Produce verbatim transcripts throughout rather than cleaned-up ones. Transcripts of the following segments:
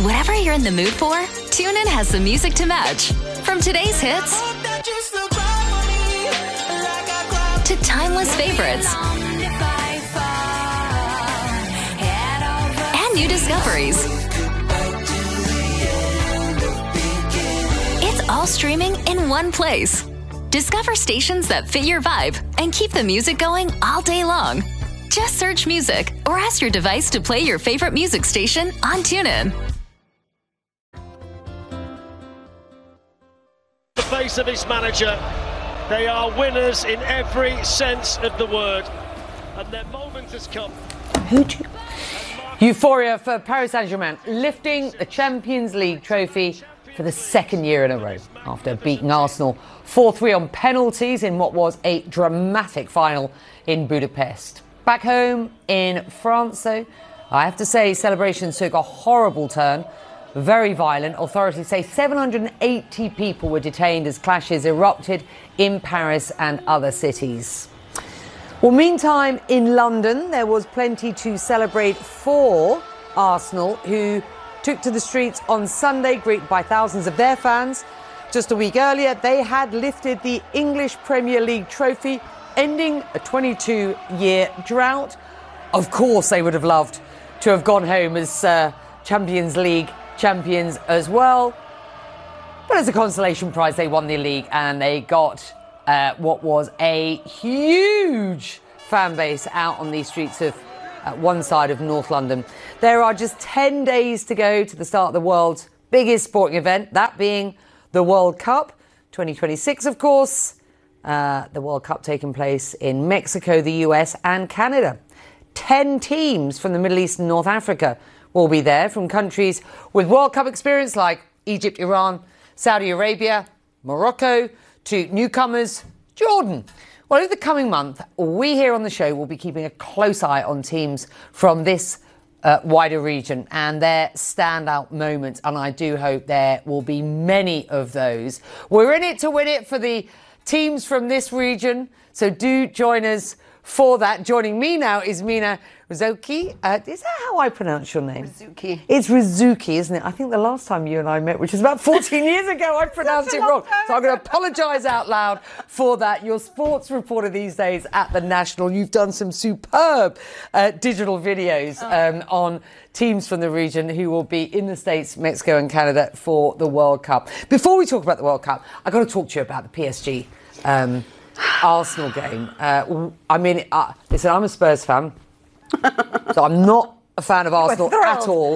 Whatever you're in the mood for, TuneIn has the music to match. From today's hits to timeless favorites and new discoveries. It's all streaming in one place. Discover stations that fit your vibe and keep the music going all day long. Just search music or ask your device to play your favorite music station on TuneIn. The face of his manager, they are winners in every sense of the word, and their moment has come. Who do you... Euphoria for Paris Saint-Germain, lifting the Champions League trophy for the second year in a row after beating Arsenal four three on penalties in what was a dramatic final in Budapest. Back home in France, though, I have to say celebrations took a horrible turn. Very violent. Authorities say seven hundred eighty people were detained as clashes erupted in Paris and other cities. Well, meantime, in London, there was plenty to celebrate for Arsenal, who took to the streets on Sunday, greeted by thousands of their fans. Just a week earlier, they had lifted the English Premier League trophy, ending a twenty-two-year drought. Of course, they would have loved to have gone home as uh, Champions League champions as well. But as a consolation prize, they won the league and they got uh, what was a huge fan base out on these streets of uh, one side of North London. There are just ten days to go to the start of the world's biggest sporting event, that being the World Cup twenty twenty-six, of course. Uh, the World Cup taking place in Mexico, the U S and Canada. Ten teams from the Middle East and North Africa will be there, from countries with World Cup experience like Egypt, Iran, Saudi Arabia, Morocco, to newcomers, Jordan. Well, over the coming month, we here on the show will be keeping a close eye on teams from this uh, wider region and their standout moments, and I do hope there will be many of those. We're in it to win it for the teams from this region, so do join us for that. Joining me now is Mina Rzouki. Uh, is that how I pronounce your name? Rzouki. It's Rzouki, isn't it? I think the last time you and I met, which was about fourteen years ago, I pronounced it wrong. So I'm going to apologise out loud for that. You're sports reporter these days at The National. You've done some superb uh, digital videos um, on teams from the region who will be in the States, Mexico and Canada for the World Cup. Before we talk about the World Cup, I've got to talk to you about the P S G um, Arsenal game. Uh, I mean, uh, listen, I'm a Spurs fan, so I'm not a fan of Arsenal at all.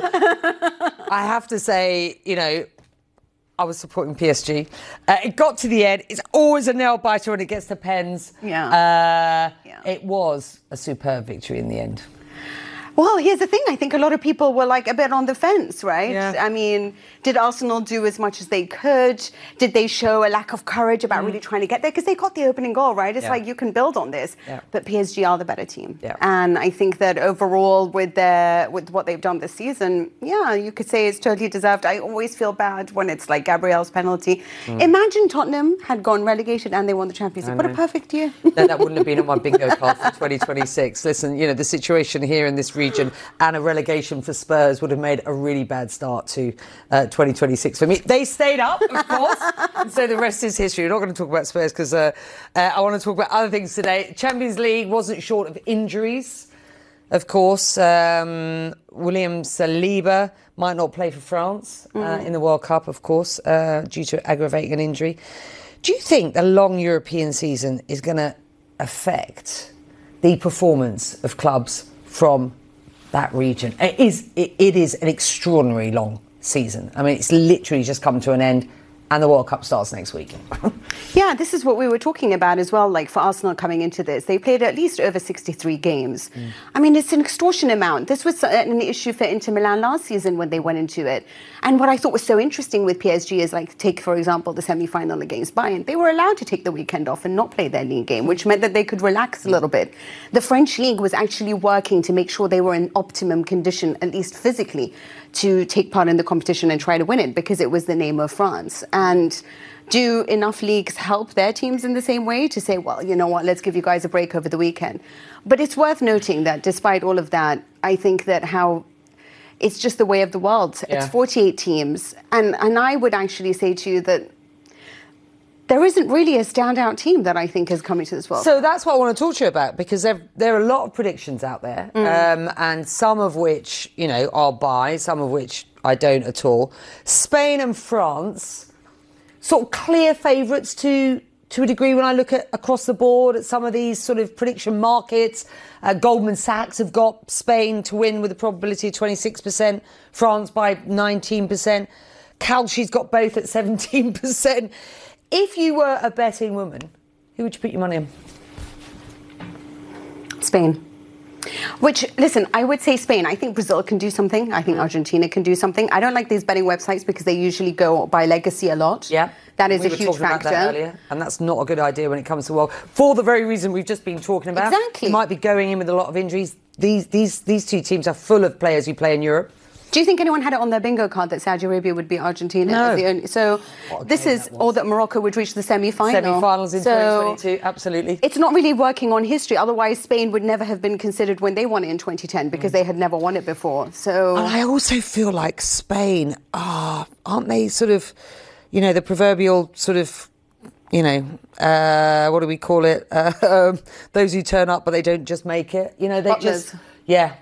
I have to say, you know, I was supporting P S G. Uh, it got to the end. It's always a nail biter when it gets to pens. Yeah. Uh, yeah. It was a superb victory in the end. Well, here's the thing. I think a lot of people were like a bit on the fence, right? Yeah. I mean, did Arsenal do as much as they could? Did they show a lack of courage about mm. really trying to get there? Because they got the opening goal, right? It's yeah. like you can build on this. Yeah. But P S G are the better team. Yeah. And I think that overall with their, with what they've done this season, yeah, you could say it's totally deserved. I always feel bad when it's like Gabriel's penalty. Mm. Imagine Tottenham had gone relegated and they won the Champions League. What a perfect year. No, that wouldn't have been on my bingo card for twenty twenty-six. Listen, you know, the situation here in this region and a relegation for Spurs would have made a really bad start to uh, twenty twenty-six for me. They stayed up, of course, and so the rest is history. We're not going to talk about Spurs because uh, uh, I want to talk about other things today. Champions League wasn't short of injuries, of course. Um, William Saliba might not play for France uh, mm. in the World Cup, of course, uh, due to aggravating an injury. Do you think the long European season is going to affect the performance of clubs from that region? It is, it, it is an extraordinarily long season. I mean, it's literally just come to an end and the World Cup starts next week. Yeah, this is what we were talking about as well, like for Arsenal coming into this. They played at least over sixty-three games. Mm. I mean, it's an extortionate amount. This was an issue for Inter Milan last season when they went into it. And what I thought was so interesting with P S G is, like, take, for example, the semi-final against Bayern. They were allowed to take the weekend off and not play their league game, which meant that they could relax a little bit. The French league was actually working to make sure they were in optimum condition, at least physically, to take part in the competition and try to win it, because it was the name of France. And do enough leagues help their teams in the same way to say, well, you know what, let's give you guys a break over the weekend? But it's worth noting that despite all of that, I think that how it's just the way of the world. Yeah. It's forty-eight teams. And, and I would actually say to you that there isn't really a standout team that I think is coming to this World Cup. So that's what I want to talk to you about, because there, there are a lot of predictions out there, mm. um, and some of which, you know, I'll buy, some of which I don't at all. Spain and France, sort of clear favourites to to a degree when I look at across the board at some of these sort of prediction markets. Uh, Goldman Sachs have got Spain to win with a probability of twenty-six percent, France by nineteen percent. Kalshi's got both at seventeen percent. If you were a betting woman, who would you put your money on? Spain. Which, listen, I would say Spain. I think Brazil can do something. I think Argentina can do something. I don't like these betting websites because they usually go by legacy a lot. Yeah. That is we a were huge talking factor. About that earlier, and that's not a good idea when it comes to World. For the very reason we've just been talking about. Exactly. You might be going in with a lot of injuries. These these these two teams are full of players who play in Europe. Do you think anyone had it on their bingo card that Saudi Arabia would be Argentina? No. As the only, so this is, or that Morocco would reach the semi-final. Semi-finals in so twenty twenty-two, absolutely. It's not really working on history. Otherwise, Spain would never have been considered when they won it in twenty ten because mm. they had never won it before. So and I also feel like Spain, ah, aren't they sort of, you know, the proverbial sort of, you know, uh, what do we call it? Uh, um, those who turn up but they don't just make it. You know, they Butlers. just, yeah.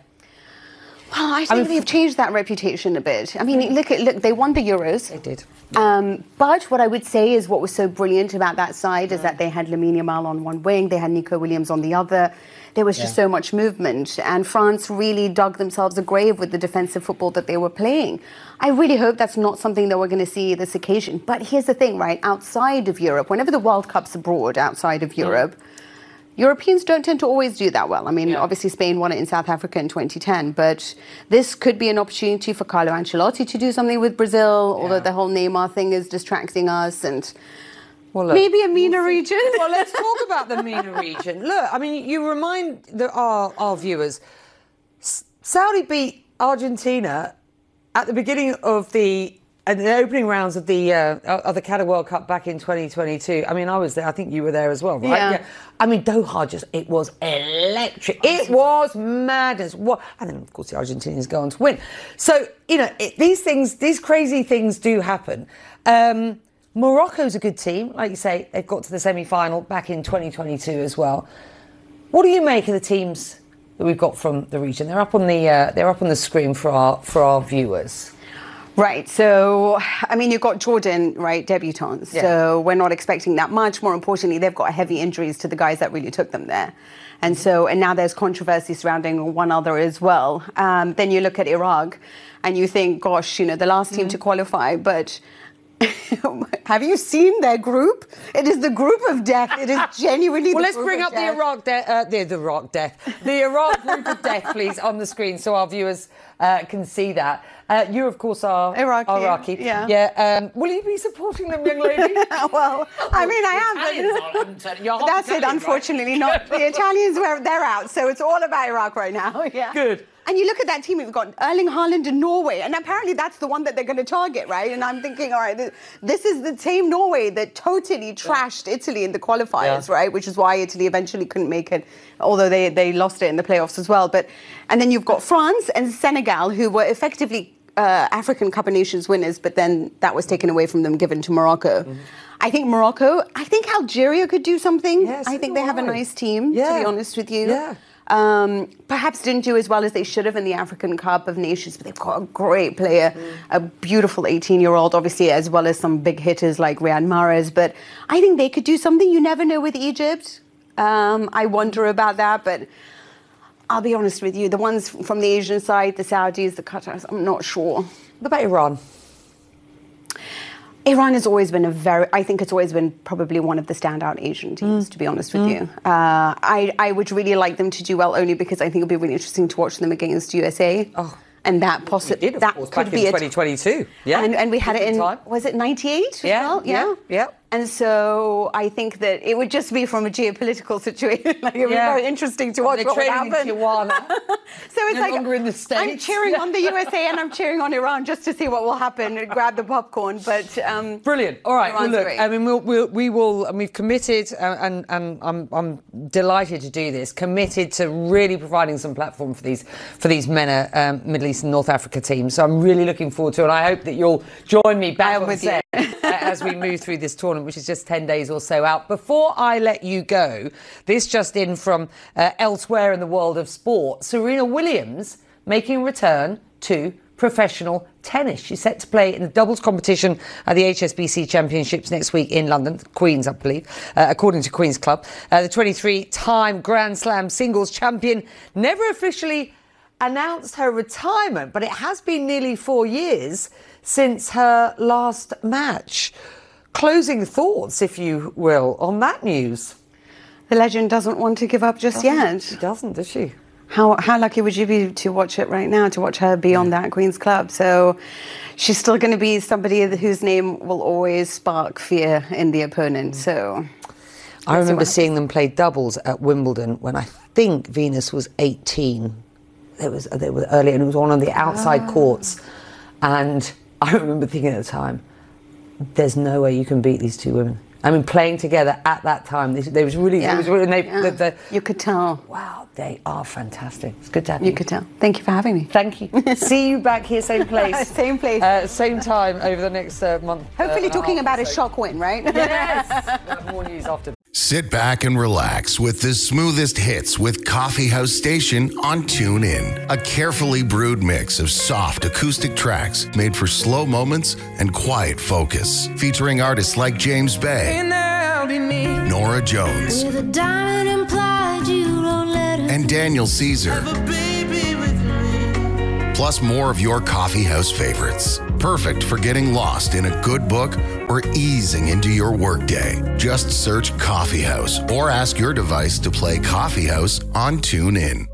Well, I think I mean, they've changed that reputation a bit. I mean, look at look, they won the Euros. They did. Um, but what I would say is what was so brilliant about that side is that they had Lamine Yamal on one wing, they had Nico Williams on the other. There was just Yeah. so much movement, and France really dug themselves a grave with the defensive football that they were playing. I really hope that's not something that we're going to see this occasion. But here's the thing, right? Outside of Europe, whenever the World Cup's abroad, outside of Europe, mm. Europeans don't tend to always do that well. I mean, yeah. obviously Spain won it in South Africa in twenty ten, but this could be an opportunity for Carlo Ancelotti to do something with Brazil, yeah. although the whole Neymar thing is distracting us, and well, look, maybe a MENA we'll region. Well, let's talk about the MENA region. Look, I mean, you remind the, our, our viewers, S- Saudi beat Argentina at the beginning of the And the opening rounds of the uh, of the Qatar World Cup back in twenty twenty-two. I mean, I was there. I think you were there as well, right? Yeah. yeah. I mean, Doha just, it was electric. It was madness. What? And then, of course, the Argentinians go on to win. So, you know, it, these things, these crazy things do happen. Um, Morocco's a good team. Like you say, they've got to the semi-final back in twenty twenty-two as well. What do you make of the teams that we've got from the region? They're up on the uh, they're up on the screen for our for our viewers. Right, so, I mean, you've got Jordan, right, debutants, yeah. so we're not expecting that much. More importantly, they've got heavy injuries to the guys that really took them there. And so, and now there's controversy surrounding one other as well. Um, then you look at Iraq and you think, gosh, you know, the last team mm. to qualify, but have you seen their group? It is the group of death. It is genuinely well, the let's group bring of up death. the Iraq death, uh, the, the Iraq death, the Iraq group of death, please, on the screen so our viewers uh, can see that. Uh, you, of course, are Iraqi. Iraqi. Yeah. yeah um, will you be supporting them, young lady? Well, I mean, I am. But that's it, unfortunately. Right? Not the Italians, were they're out, so it's all about Iraq right now. Yeah. Good. And you look at that team, we've got Erling Haaland in Norway, and apparently that's the one that they're going to target, right? And I'm thinking, all right, this is the same Norway that totally trashed yeah. Italy in the qualifiers, yeah. right? Which is why Italy eventually couldn't make it, although they, they lost it in the playoffs as well. But and then you've got France and Senegal, who were effectively uh, African Cup of Nations winners, but then that was taken away from them, given to Morocco. Mm-hmm. I think Morocco, I think Algeria could do something. Yes, I think they have a nice team, yeah. to be honest with you. Yeah. Um, perhaps didn't do as well as they should have in the African Cup of Nations, but they've got a great player, mm. a beautiful eighteen-year-old, obviously, as well as some big hitters like Riyad Mahrez. But I think they could do something. You never know with Egypt. Um, I wonder about that, but I'll be honest with you. The ones from the Asian side, the Saudis, the Qatars, I'm not sure. What about Iran? Iran has always been a very, I think it's always been probably one of the standout Asian teams, mm. to be honest with mm. you. Uh, I, I would really like them to do well only because I think it would be really interesting to watch them against U S A. Oh. And that possibly, that course, could back be in twenty twenty-two. Yeah. And, and we had it in, time. was it ninety-eight? Yeah, well? yeah, yeah. And so I think that it would just be from a geopolitical situation. Like, it would Yeah. be very interesting to watch They're what would training in happen. Tijuana. So it's No like longer in the States. I'm cheering on the U S A and I'm cheering on Iran just to see what will happen and grab the popcorn. But um, Brilliant. All right. Well, Iran's look, great. I mean, we'll, we'll, we will, and we've committed, uh, and, and I'm, I'm delighted to do this, committed to really providing some platform for these for these MENA, um, Middle East and North Africa teams. So I'm really looking forward to it. And I hope that you'll join me back I'm on with you. set uh, as we move through this tournament, which is just ten days or so out. Before I let you go, this just in from uh, elsewhere in the world of sport, Serena Williams making a return to professional tennis. She's set to play in the doubles competition at the H S B C Championships next week in London, Queen's, I believe, uh, according to Queen's Club. Uh, the twenty-three-time Grand Slam singles champion never officially announced her retirement, but it has been nearly four years since her last match. Closing thoughts, if you will, on that news. the legend doesn't want to give up just She yet. doesn't, does she? How how lucky would you be to watch it right now, to watch her be on that Queen's Club? So she's still going to be somebody whose name will always spark fear in the opponent. So I remember what seeing them play doubles at Wimbledon when I think Venus was eighteen. It was they were early, and it was one on the outside Ah. courts. And I remember thinking at the time, "There's no way you can beat these two women." I mean, playing together at that time, they, they was really, yeah, it was really, and they, yeah. the, the, you could tell. wow, they are fantastic. It's good to have You you. could tell. Thank you for having me. Thank you. See you back here, same place, Same place. uh, same time over the next uh, month. uh, Hopefully and a talking half about or a so. shock win, right? Yes. We'll have more news after. Sit back and relax with the smoothest hits with Coffee House Station on TuneIn. A carefully brewed mix of soft acoustic tracks made for slow moments and quiet focus. Featuring artists like James Bay, Nora Jones, With a diamond implied you don't let her and Daniel Caesar. Plus more of your coffee house favorites. Perfect for getting lost in a good book or easing into your workday. Just search Coffee House or ask your device to play Coffee House on TuneIn.